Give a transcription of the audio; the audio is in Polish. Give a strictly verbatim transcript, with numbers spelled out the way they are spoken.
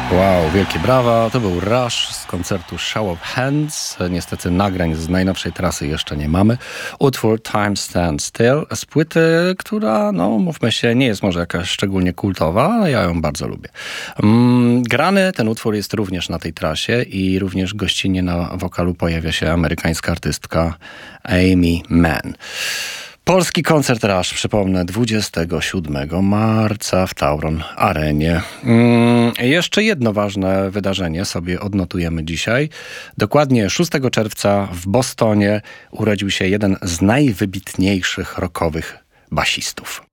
Wow, wielkie brawa. To był Rush z koncertu Show of Hands. Niestety nagrań z najnowszej trasy jeszcze nie mamy. Utwór Time Stands Still z płyty, która, no mówmy się, nie jest może jakaś szczególnie kultowa, ale ja ją bardzo lubię. Mm, grany ten utwór jest również na tej trasie i również gościnnie na wokalu pojawia się amerykańska artystka Amy Mann. Polski koncert Rush, przypomnę, dwudziestego siódmego marca w Tauron Arenie. Mm, jeszcze jedno ważne wydarzenie sobie odnotujemy dzisiaj. Dokładnie szóstego czerwca w Bostonie urodził się jeden z najwybitniejszych rockowych basistów.